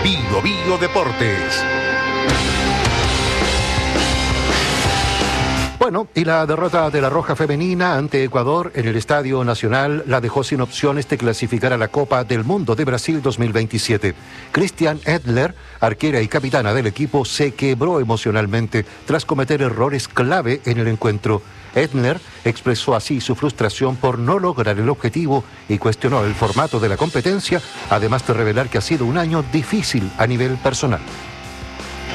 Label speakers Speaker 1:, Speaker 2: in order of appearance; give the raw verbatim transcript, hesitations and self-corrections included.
Speaker 1: Bio Bio Deportes.
Speaker 2: Bueno, y la derrota de la Roja femenina ante Ecuador en el Estadio Nacional la dejó sin opciones de clasificar a la Copa del Mundo de Brasil dos mil veintisiete. Christian Edler, arquera y capitana del equipo, se quebró emocionalmente tras cometer errores clave en el encuentro. Edler expresó así su frustración por no lograr el objetivo y cuestionó el formato de la competencia, además de revelar que ha sido un año difícil a nivel personal.